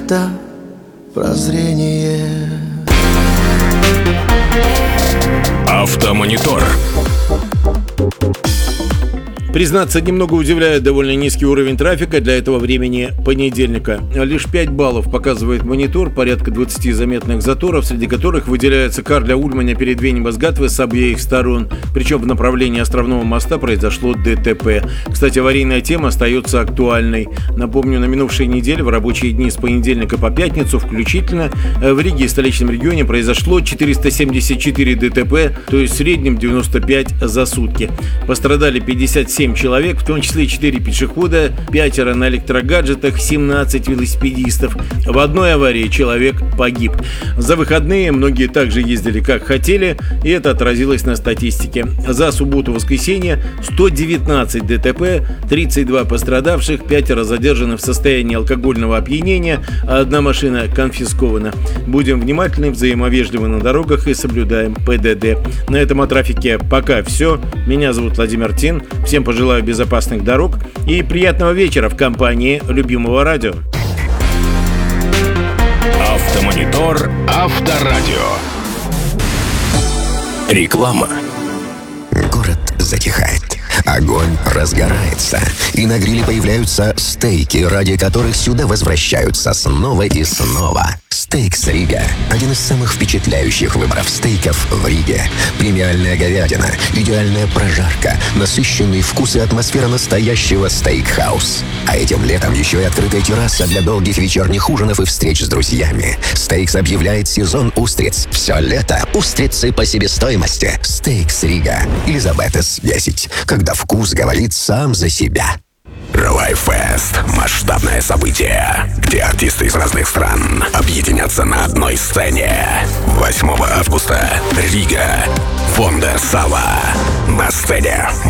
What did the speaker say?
это прозрение. Автомонитор. Признаться, немного удивляет довольно низкий уровень трафика для этого времени понедельника. Лишь 5 баллов показывает монитор, порядка 20 заметных заторов, среди которых выделяется Карля Ульманя перед Венебасгатве с обеих сторон. Причем в направлении Островного моста произошло ДТП. Кстати, аварийная тема остается актуальной. Напомню, на минувшей неделе в рабочие дни с понедельника по пятницу включительно в Риге и столичном регионе произошло 474 ДТП, то есть в среднем 95 за сутки. Пострадали 57 человек, в том числе 4 пешехода, 5 на электрогаджетах, 17 велосипедистов. В одной аварии человек погиб. За выходные многие также ездили как хотели, и это отразилось на статистике. За субботу-воскресенье 119 ДТП, 32 пострадавших, 5 задержаны в состоянии алкогольного опьянения, а 1 машина конфискована. Будем внимательны, взаимовежливы на дорогах и соблюдаем ПДД. На этом о трафике пока все. Меня зовут Владимир Тин. Всем пожелаю безопасных дорог и приятного вечера в компании любимого радио. Автомонитор Авторадио. Реклама. Город затихает. Огонь разгорается, и на гриле появляются стейки, ради которых сюда возвращаются снова и снова. Стейкс Рига – один из самых впечатляющих выборов стейков в Риге. Премиальная говядина, идеальная прожарка, насыщенный вкус и атмосфера настоящего стейкхаус. А этим летом еще и открытая терраса для долгих вечерних ужинов и встреч с друзьями. Стейкс объявляет сезон устриц. Все лето устрицы по себестоимости. Стейкс Рига. Елизаветес 10. Когда вкус говорит сам за себя. Лайффест – масштабное событие, где артисты из разных стран объединятся на одной сцене. 8 августа. Рига. Фондерсала. На сцене